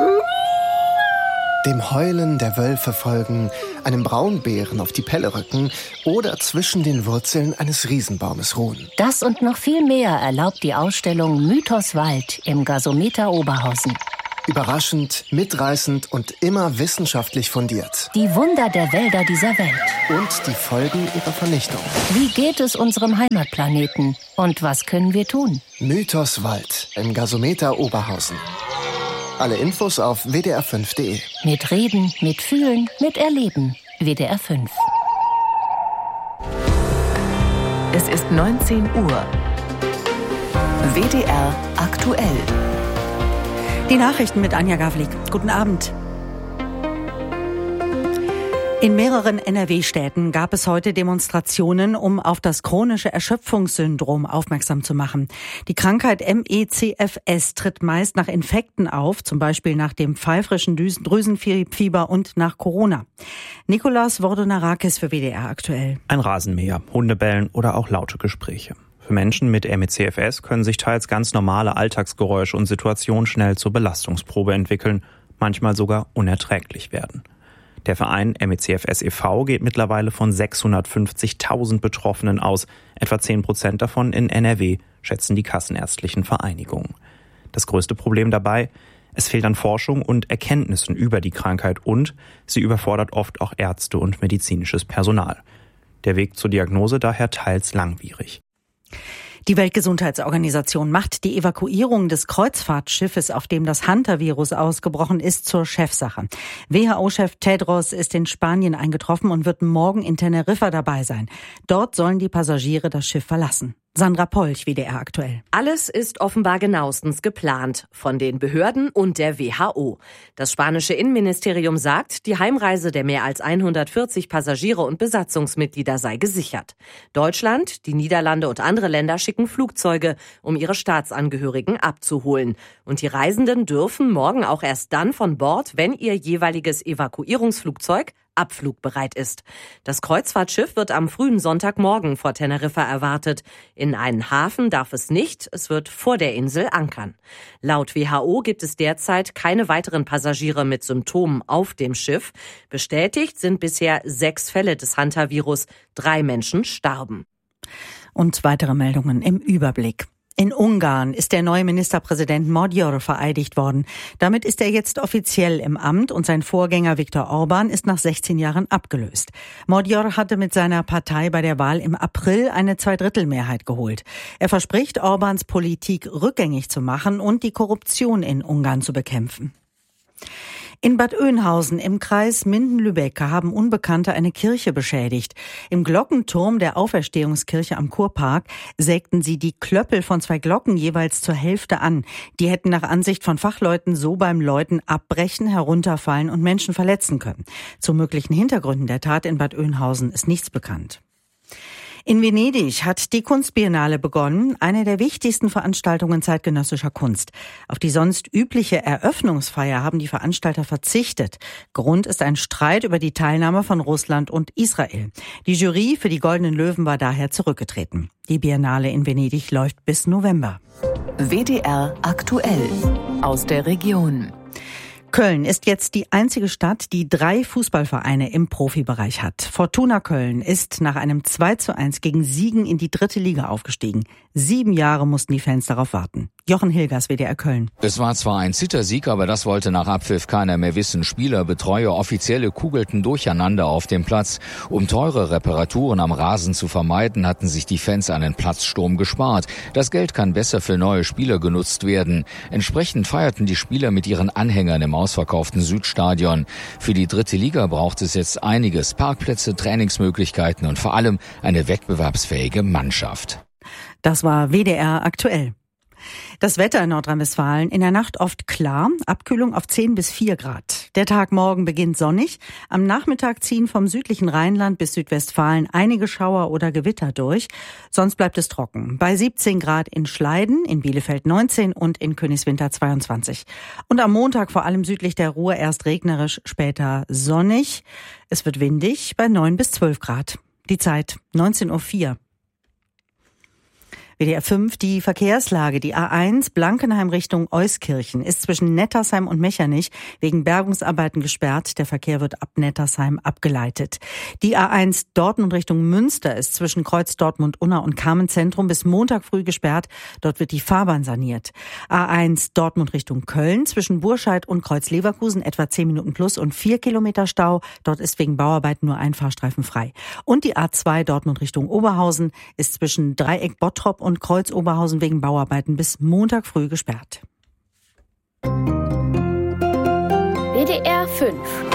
Dem Heulen der Wölfe folgen, einem Braunbären auf die Pelle rücken oder zwischen den Wurzeln eines Riesenbaumes ruhen. Das und noch viel mehr erlaubt die Ausstellung Mythos Wald im Gasometer Oberhausen. Überraschend, mitreißend und immer wissenschaftlich fundiert. Die Wunder der Wälder dieser Welt. Und die Folgen ihrer Vernichtung. Wie geht es unserem Heimatplaneten? Und was können wir tun? Mythos Wald im Gasometer Oberhausen. Alle Infos auf wdr5.de. Mit Reden, mit Fühlen, mit Erleben. WDR 5. Es ist 19 Uhr. WDR aktuell. Die Nachrichten mit Anja Gavlik. Guten Abend. In mehreren NRW-Städten gab es heute Demonstrationen, um auf das chronische Erschöpfungssyndrom aufmerksam zu machen. Die Krankheit MECFS tritt meist nach Infekten auf, zum Beispiel nach dem pfeifrischen Drüsenfieber und nach Corona. Nikolaus Vordonarakis für WDR aktuell. Ein Rasenmäher, Hundebellen oder auch laute Gespräche. Für Menschen mit MECFS können sich teils ganz normale Alltagsgeräusche und Situationen schnell zur Belastungsprobe entwickeln, manchmal sogar unerträglich werden. Der Verein MECFS e.V. geht mittlerweile von 650.000 Betroffenen aus. Etwa 10% davon in NRW, schätzen die kassenärztlichen Vereinigungen. Das größte Problem dabei? Es fehlt an Forschung und Erkenntnissen über die Krankheit und sie überfordert oft auch Ärzte und medizinisches Personal. Der Weg zur Diagnose daher teils langwierig. Die Weltgesundheitsorganisation macht die Evakuierung des Kreuzfahrtschiffes, auf dem das Hantavirus ausgebrochen ist, zur Chefsache. WHO-Chef Tedros ist in Spanien eingetroffen und wird morgen in Teneriffa dabei sein. Dort sollen die Passagiere das Schiff verlassen. Sandra Polch, WDR aktuell. Alles ist offenbar genauestens geplant von den Behörden und der WHO. Das spanische Innenministerium sagt, die Heimreise der mehr als 140 Passagiere und Besatzungsmitglieder sei gesichert. Deutschland, die Niederlande und andere Länder schicken Flugzeuge, um ihre Staatsangehörigen abzuholen. Und die Reisenden dürfen morgen auch erst dann von Bord, wenn ihr jeweiliges Evakuierungsflugzeug abflugbereit ist. Das Kreuzfahrtschiff wird am frühen Sonntagmorgen vor Teneriffa erwartet. In einen Hafen darf es nicht, es wird vor der Insel ankern. Laut WHO gibt es derzeit keine weiteren Passagiere mit Symptomen auf dem Schiff. Bestätigt sind bisher 6 Fälle des Hantavirus. 3 Menschen starben. Und weitere Meldungen im Überblick. In Ungarn ist der neue Ministerpräsident Magyar vereidigt worden. Damit ist er jetzt offiziell im Amt und sein Vorgänger Viktor Orbán ist nach 16 Jahren abgelöst. Magyar hatte mit seiner Partei bei der Wahl im April eine Zweidrittelmehrheit geholt. Er verspricht, Orbáns Politik rückgängig zu machen und die Korruption in Ungarn zu bekämpfen. In Bad Oeynhausen im Kreis Minden-Lübbecke haben Unbekannte eine Kirche beschädigt. Im Glockenturm der Auferstehungskirche am Kurpark sägten sie die Klöppel von 2 Glocken jeweils zur Hälfte an. Die hätten nach Ansicht von Fachleuten so beim Läuten abbrechen, herunterfallen und Menschen verletzen können. Zu möglichen Hintergründen der Tat in Bad Oeynhausen ist nichts bekannt. In Venedig hat die Kunstbiennale begonnen, eine der wichtigsten Veranstaltungen zeitgenössischer Kunst. Auf die sonst übliche Eröffnungsfeier haben die Veranstalter verzichtet. Grund ist ein Streit über die Teilnahme von Russland und Israel. Die Jury für die Goldenen Löwen war daher zurückgetreten. Die Biennale in Venedig läuft bis November. WDR aktuell aus der Region. Köln ist jetzt die einzige Stadt, die 3 Fußballvereine im Profibereich hat. Fortuna Köln ist nach einem 2:1 gegen Siegen in die 3. Liga aufgestiegen. 7 Jahre mussten die Fans darauf warten. Jochen Hilgers, WDR Köln. Es war zwar ein Zittersieg, aber das wollte nach Abpfiff keiner mehr wissen. Spieler, Betreuer, Offizielle kugelten durcheinander auf dem Platz. Um teure Reparaturen am Rasen zu vermeiden, hatten sich die Fans einen Platzsturm gespart. Das Geld kann besser für neue Spieler genutzt werden. Entsprechend feierten die Spieler mit ihren Anhängern im ausverkauften Südstadion. Für die 3. Liga braucht es jetzt einiges: Parkplätze, Trainingsmöglichkeiten und vor allem eine wettbewerbsfähige Mannschaft. Das war WDR aktuell. Das Wetter in Nordrhein-Westfalen: in der Nacht oft klar, Abkühlung auf 10 bis 4 Grad. Der Tag morgen beginnt sonnig. Am Nachmittag ziehen vom südlichen Rheinland bis Südwestfalen einige Schauer oder Gewitter durch. Sonst bleibt es trocken. Bei 17 Grad in Schleiden, in Bielefeld 19 und in Königswinter 22. Und am Montag vor allem südlich der Ruhr erst regnerisch, später sonnig. Es wird windig bei 9 bis 12 Grad. Die Zeit 19:04 Uhr. WDR 5, die Verkehrslage. Die A1 Blankenheim Richtung Euskirchen ist zwischen Nettersheim und Mechernich wegen Bergungsarbeiten gesperrt. Der Verkehr wird ab Nettersheim abgeleitet. Die A1 Dortmund Richtung Münster ist zwischen Kreuz Dortmund-Unna und Carmen-Zentrum bis Montag früh gesperrt. Dort wird die Fahrbahn saniert. A1 Dortmund Richtung Köln zwischen Burscheid und Kreuz Leverkusen etwa 10 Minuten plus und 4 Kilometer Stau. Dort ist wegen Bauarbeiten nur ein Fahrstreifen frei. Und die A2 Dortmund Richtung Oberhausen ist zwischen Dreieck Bottrop und Kreuz Oberhausen wegen Bauarbeiten bis Montag früh gesperrt. WDR 5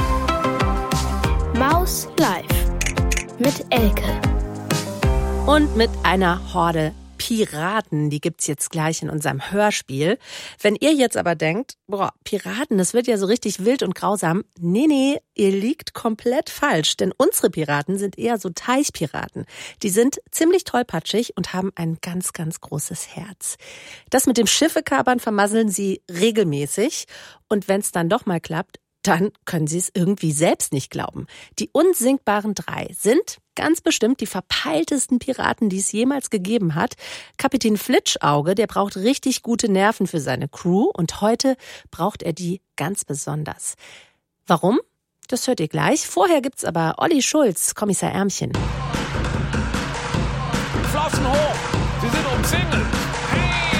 Maus live mit Elke. Und mit einer Horde Piraten, die gibt's jetzt gleich in unserem Hörspiel. Wenn ihr jetzt aber denkt, Piraten, das wird ja so richtig wild und grausam. Nee, ihr liegt komplett falsch, denn unsere Piraten sind eher so Teichpiraten. Die sind ziemlich tollpatschig und haben ein ganz, ganz großes Herz. Das mit dem Schiffekapern vermasseln sie regelmäßig und wenn's dann doch mal klappt, dann können sie es irgendwie selbst nicht glauben. Die unsinkbaren 3 sind ganz bestimmt die verpeiltesten Piraten, die es jemals gegeben hat. Kapitän Flitschauge, der braucht richtig gute Nerven für seine Crew und heute braucht er die ganz besonders. Warum? Das hört ihr gleich. Vorher gibt's aber Olli Schulz, Kommissar Ärmchen. Flossen hoch! Sie sind umzingelt!